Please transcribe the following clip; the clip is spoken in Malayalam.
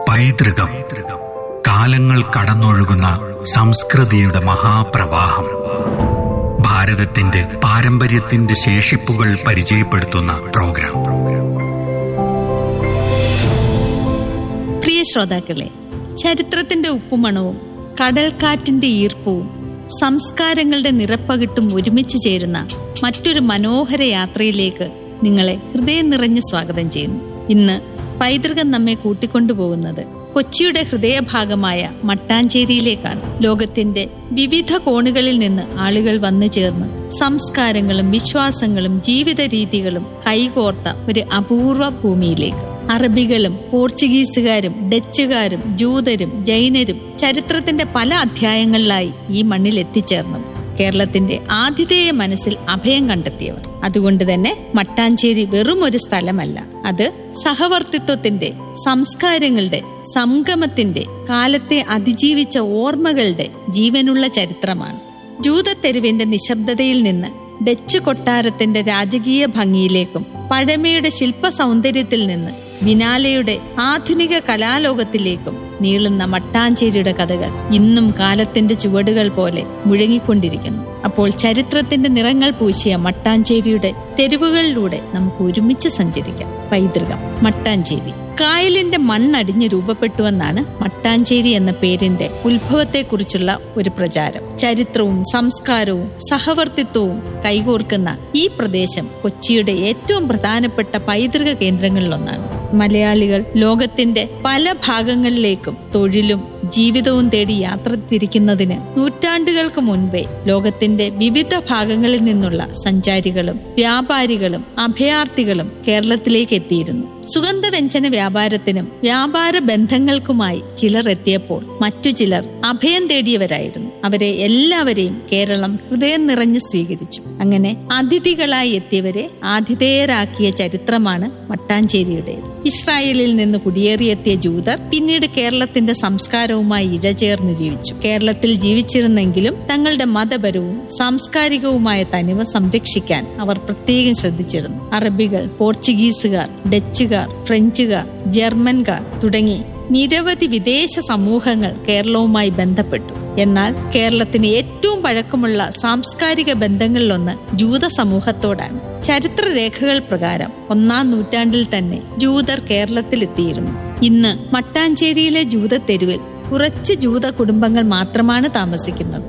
പൈതൃകം, കാലങ്ങൾ കടന്നൊഴുകുന്ന സംസ്കൃതിയുടെ മഹാപ്രവാഹം. ഭാരതത്തിന്റെ പാരമ്പര്യത്തിന്റെ ശേഷിപ്പുകൾ പരിചയപ്പെടുത്തുന്ന പ്രോഗ്രാം. പ്രിയ ശ്രോതാക്കളെ, ചരിത്രത്തിന്റെ ഉപ്പുമണവും കടൽക്കാറ്റിന്റെ ഈർപ്പവും സംസ്കാരങ്ങളുടെ നിറപ്പകിട്ടും ഒരുമിച്ച് ചേരുന്ന മറ്റൊരു മനോഹര യാത്രയിലേക്ക് നിങ്ങളെ ഹൃദയം നിറഞ്ഞ് സ്വാഗതം ചെയ്യുന്നു. ഇന്ന് പൈതൃകം നമ്മെ കൂട്ടിക്കൊണ്ടുപോകുന്നത് കൊച്ചിയുടെ ഹൃദയഭാഗമായ മട്ടാഞ്ചേരിയിലേക്കാണ്. ലോകത്തിന്റെ വിവിധ കോണുകളിൽ നിന്ന് ആളുകൾ വന്നു ചേർന്ന് സംസ്കാരങ്ങളും വിശ്വാസങ്ങളും ജീവിത രീതികളും കൈകോർത്ത ഒരു അപൂർവ ഭൂമിയിലേക്ക്. അറബികളും പോർച്ചുഗീസുകാരും ഡച്ചുകാരും ജൂതരും ജൈനരും ചരിത്രത്തിന്റെ പല അധ്യായങ്ങളിലായി ഈ മണ്ണിൽ എത്തിച്ചേർന്നു. കേരളത്തിന്റെ ആതിഥേയ മനസ്സിൽ അഭയം കണ്ടെത്തിയവർ. അതുകൊണ്ട് തന്നെ മട്ടാഞ്ചേരി വെറും ഒരു സ്ഥലമല്ല, അത് സഹവർത്തിത്വത്തിന്റെ, സംസ്കാരങ്ങളുടെ സംഗമത്തിന്റെ, കാലത്തെ അതിജീവിച്ച ഓർമ്മകളുടെ ജീവനുള്ള ചരിത്രമാണ്. ജൂതത്തെരുവിന്റെ നിശബ്ദതയിൽ നിന്ന് ഡച്ച് കൊട്ടാരത്തിന്റെ രാജകീയ ഭംഗിയിലേക്കും പഴമയുടെ ശില്പ സൗന്ദര്യത്തിൽ നിന്ന് ബിനാലയുടെ ആധുനിക കലാലോകത്തിലേക്കും നീളുന്ന മട്ടാഞ്ചേരിയുടെ കഥകൾ ഇന്നും കാലത്തിന്റെ ചുവടുകൾ പോലെ മുഴങ്ങിക്കൊണ്ടിരിക്കുന്നു. അപ്പോൾ ചരിത്രത്തിന്റെ നിറങ്ങൾ പൂശിയ മട്ടാഞ്ചേരിയുടെ തെരുവുകളിലൂടെ നമുക്ക് ഒരുമിച്ച് സഞ്ചരിക്കാം. പൈതൃകം മട്ടാഞ്ചേരി. കായലിന്റെ മണ്ണടിഞ്ഞ് രൂപപ്പെട്ടുവെന്നാണ് മട്ടാഞ്ചേരി എന്ന പേരിന്റെ ഉത്ഭവത്തെക്കുറിച്ചുള്ള ഒരു പ്രചാരം. ചരിത്രവും സംസ്കാരവും സഹവർത്തിത്വവും കൈകോർക്കുന്ന ഈ പ്രദേശം കൊച്ചിയുടെ ഏറ്റവും പ്രധാനപ്പെട്ട പൈതൃക കേന്ദ്രങ്ങളിലൊന്നാണ്. മലയാളികൾ ലോകത്തിന്റെ പല ഭാഗങ്ങളിലേക്കും തൊഴിലും ജീവിതവും തേടി യാത്ര തിരിക്കുന്നതിന് നൂറ്റാണ്ടുകൾക്ക് മുൻപേ ലോകത്തിന്റെ വിവിധ ഭാഗങ്ങളിൽ നിന്നുള്ള സഞ്ചാരികളും വ്യാപാരികളും അഭയാർത്ഥികളും കേരളത്തിലേക്ക് എത്തിയിരുന്നു. സുഗന്ധവ്യഞ്ജന വ്യാപാരത്തിനും വ്യാപാര ബന്ധങ്ങൾക്കുമായി ചിലർ എത്തിയപ്പോൾ മറ്റു ചിലർ അഭയം തേടിയവരായിരുന്നു. അവരെ എല്ലാവരെയും കേരളം ഹൃദയം നിറഞ്ഞ് സ്വീകരിച്ചു. അങ്ങനെ അതിഥികളായി എത്തിയവരെ ആതിഥേയരാക്കിയ ചരിത്രമാണ് മട്ടാഞ്ചേരിയുടേത്. ഇസ്രായേലിൽ നിന്ന് കുടിയേറിയെത്തിയ ജൂതർ പിന്നീട് കേരളത്തിന്റെ സംസ്കാരവുമായി ഇഴചേർന്ന് ജീവിച്ചു. കേരളത്തിൽ ജീവിച്ചിരുന്നെങ്കിലും തങ്ങളുടെ മതപരവും സാംസ്കാരികവുമായ തനിമ സംരക്ഷിക്കാൻ അവർ പ്രത്യേകം ശ്രദ്ധിച്ചിരുന്നു. അറബികൾ, പോർച്ചുഗീസുകാർ, ഡച്ചുകാർ, ഫ്രഞ്ചുകാർ, ജർമ്മൻകാർ തുടങ്ങി നിരവധി വിദേശ സമൂഹങ്ങൾ കേരളവുമായി ബന്ധപ്പെട്ടു. എന്നാൽ കേരളത്തിന് ഏറ്റവും പഴക്കമുള്ള സാംസ്കാരിക ബന്ധങ്ങളിലൊന്ന് ജൂത സമൂഹത്തോടാണ്. ചരിത്രരേഖകൾ പ്രകാരം 1-ാം നൂറ്റാണ്ടിൽ തന്നെ ജൂതർ കേരളത്തിലെത്തിയിരുന്നു. ഇന്ന് മട്ടാഞ്ചേരിയിലെ ജൂതത്തെരുവിൽ കുറച്ച് ജൂത കുടുംബങ്ങൾ മാത്രമാണ് താമസിക്കുന്നത്.